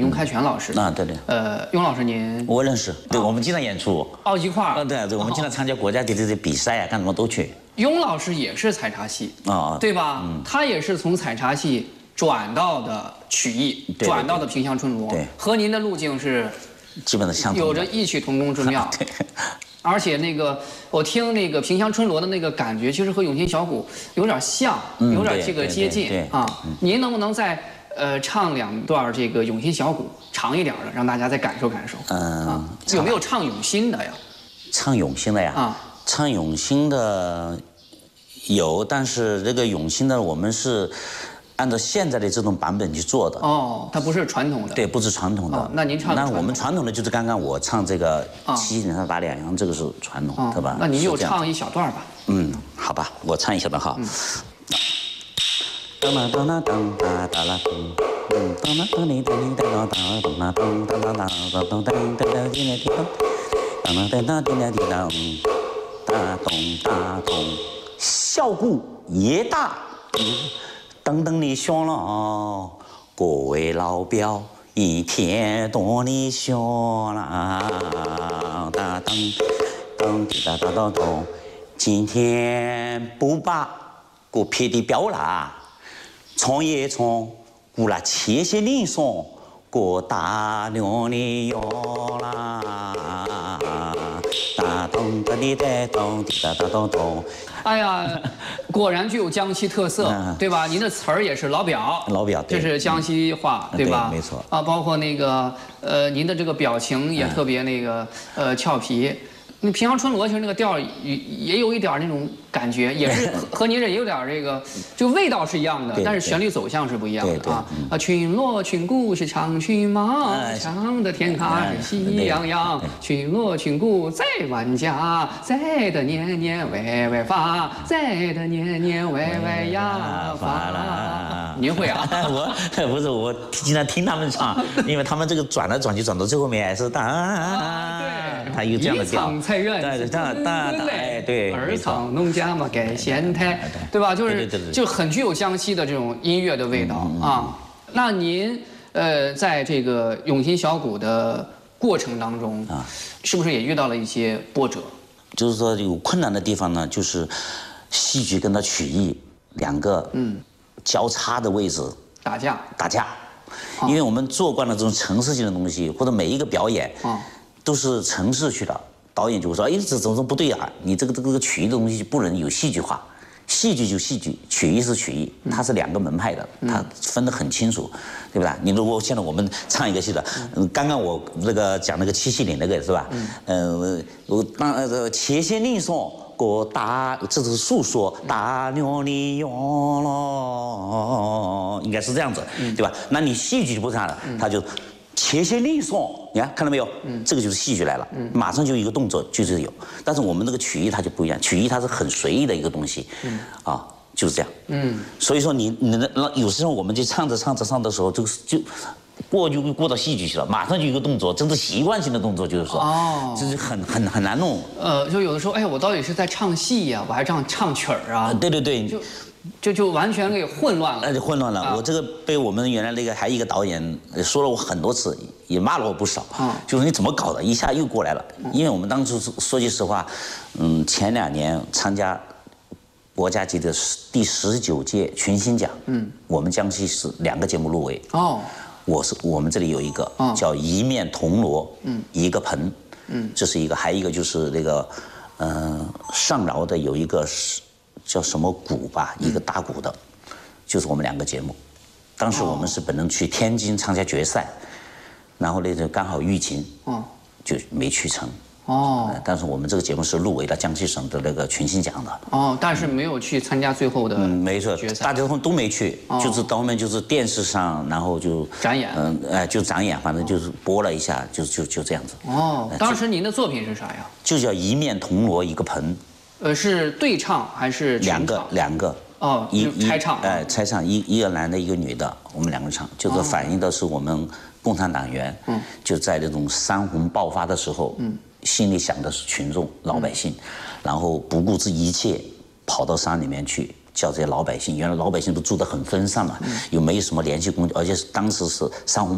雍开全老师。 啊，对对。 雍老师您我认识，对我们经常演出。 哦，一块儿。 对，我们经常参加国家级的比赛啊，干什么都去。 雍老师也是采茶戏对吧？他也是从采茶戏转到的曲艺，转到的萍乡春罗，和您的路径是基本的相同， 有着异曲同工之妙。对。而且我听萍乡春罗的那个感觉，其实和永兴小鼓有点像，有点这个接近啊。您能不能再唱2段这个永兴小鼓长一点的，让大家再感受感受？有没有唱永兴的呀？ 唱永兴的呀？唱永兴的有，但是这个永兴的我们是按照现在的这种版本去做的。 它不是传统的。对， 不是传统的。 那您唱的？ 那我们传统的就是刚刚我唱这个《七星打两阳》，这个是传统，对吧？ 那您就唱一小段吧。 好吧，我唱一小段哈。当啦当啦当哒哒啦当，当啦当哩当哩当当当当啦当当当当当当当当滴哩滴当，当啦当当滴哩滴当，哒咚哒咚，小鼓也大，噔噔的响了，各位老表一天多的响啦，哒噔噔滴哒哒哒咚，今天不把我撇的表啦。唱也唱，古啦切些铃声，过大量的哟啦，哒咚哒滴哒咚滴哒哒咚咚。 哎呀，果然具有江西特色，对吧？您的词儿也是老表，这是江西话，对吧？ 没错。 包括您的这个表情也特别俏皮。那萍乡春罗其实那个调也有一点那种感觉，也是和您这也有点这个，就味道是一样的，但是旋律走向是不一样的啊。群锣群鼓是唱群马，唱的天咖是喜洋洋。群锣群鼓在万家，在的年年歪歪发，在的年年歪歪呀发啦。您会啊？ 我不是，我经常听他们唱，因为他们这个转来转去转到最后面还是对，他有这样的调。 菜院对，儿藏农家嘛盖仙台，对吧？就很具有江西的这种音乐的味道啊。那您在这个永兴小鼓的过程当中是不是也遇到了一些波折？ 就是说有困难的地方呢，就是戏剧跟它曲艺2个交叉的位置打架， 因为我们做惯了这种程式性的东西，或者每一个表演都是程式去的。导演就会说：“哎，这怎么不对啊？你这个曲艺的东西不能有戏剧化，戏剧就戏剧，曲艺是曲艺，它是2个门派的，它分得很清楚，对不对？你如果现在我们唱一个戏的，刚刚我讲那个七夕岭那个是吧？我切些铃声，这是诉说大量的用了，应该是这样子，对吧？那你戏剧就不是了，它就。”切些铃声，你看到没有？这个就是戏剧来了，马上就一个动作就是有。但是我们这个曲艺它就不一样，曲艺它是很随意的一个东西，就是这样。所以说你有时候我们就唱着的时候，就过到戏剧去了，马上就一个动作，这是习惯性的动作，就是说，就是很难弄。 就有的时候，哎，我到底是在唱戏呀，我还唱曲儿啊？ 对。 就完全给混乱了， 混乱了。我这个被我们原来还有一个导演说了我很多次，也骂了我不少。就是你怎么搞的，一下又过来了。因为我们当初说句实话，前2年参加国家级的第19届群星奖，我们江西是2个节目入围。我们这里有一个叫一面铜锣，一个盆，这是一个，还有一个就是那个上饶的有一个叫什么鼓吧，一个大鼓的，就是我们2个节目。当时我们是本能去天津参加决赛，然后那就刚好疫情，就没去成。但是我们这个节目是入围了江西省的那个群星奖的。 但是没有去参加最后的没错，大家都没去，就是到后面就是电视上，然后就展演， 就展演，反正就是播了一下，就这样子。 当时您的作品是啥呀？ 就叫一面铜锣一个盆。 是对唱还是全唱？ 两个。 拆唱。 拆唱，一个男的，一个女的，我们2个唱，就是反映的是我们共产党员，就在那种山洪爆发的时候，心里想的是群众老百姓，然后不顾这一切跑到山里面去叫这些老百姓。原来老百姓都住得很分散嘛，又没有什么联系工具，而且当时是山洪